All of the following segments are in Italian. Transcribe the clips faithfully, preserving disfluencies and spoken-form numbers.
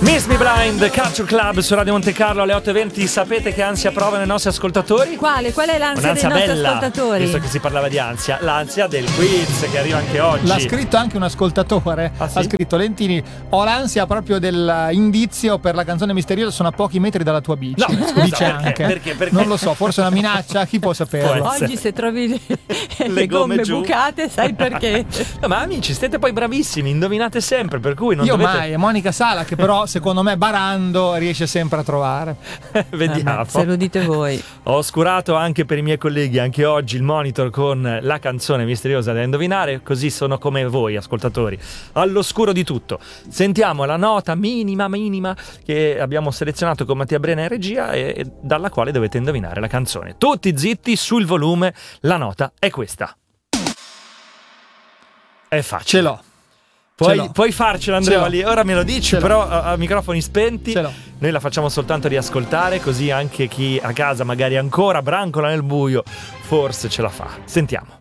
Miss Me Blind, Culture Club su Radio Monte Carlo alle otto e venti. Sapete che ansia provano i nostri ascoltatori? Quale? Qual è l'ansia dei nostri bella, ascoltatori? visto che si parlava di ansia, l'ansia del quiz che arriva anche oggi. L'ha scritto anche un ascoltatore. Ah, sì? Ha scritto: Lentini, ho l'ansia proprio dell'indizio per la canzone misteriosa, sono a pochi metri dalla tua bici. No, scusa, dice perché? anche. Perché? Perché? Non lo so, forse è una minaccia, chi può saperlo? Può Oggi se trovi le, Le le gomme gomme giù. bucate, sai perché? No, ma amici, siete poi bravissimi, indovinate sempre, per cui non Io dovete... mai, è Monica Sala che però secondo me barando riesce sempre a trovare. Vediamo. Eh, se lo dite voi. Ho oscurato anche per i miei colleghi anche oggi il monitor con la canzone misteriosa da indovinare, così sono come voi ascoltatori, all'oscuro di tutto. Sentiamo la nota minima minima che abbiamo selezionato con Mattia Brena in regia e, e dalla quale dovete indovinare la canzone. Tutti zitti, sul volume, la nota è questa. È facile. Ce l'ho. Puoi, puoi farcela, Andrea, Ce l'ho. lì. Ora me lo dici, Ce l'ho. però a, a microfoni spenti. Ce l'ho. Noi la facciamo soltanto riascoltare, così anche chi a casa magari ancora brancola nel buio forse ce la fa. Sentiamo.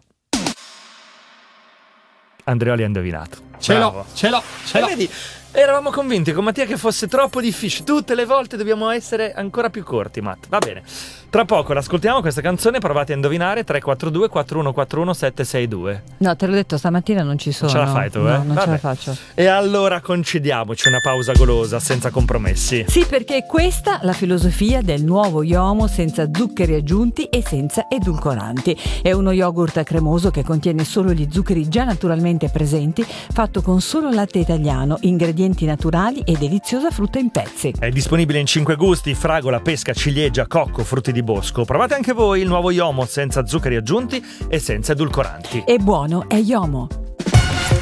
Andreoli ha indovinato. Ce Bravo. l'ho, ce l'ho, ce E l'ho. vedi, eravamo convinti con Mattia che fosse troppo difficile. Tutte le volte dobbiamo essere ancora più corti, Matt. Va bene. Tra poco l'ascoltiamo questa canzone, provate a indovinare. Tre quattro due quattro uno quattro uno sette sei due. No, te l'ho detto, stamattina non ci sono. Ce la fai tu, eh? No, non Vabbè. ce la faccio. E allora concediamoci una pausa golosa, senza compromessi. Sì, perché è questa la filosofia del nuovo Yomo senza zuccheri aggiunti e senza edulcoranti. È uno yogurt cremoso che contiene solo gli zuccheri già naturalmente presenti, fatto con solo latte italiano, ingredienti naturali e deliziosa frutta in pezzi. È disponibile in cinque gusti: fragola, pesca, ciliegia, cocco, frutti di bosco. Provate anche voi il nuovo Yomo senza zuccheri aggiunti e senza edulcoranti. È buono, è Yomo.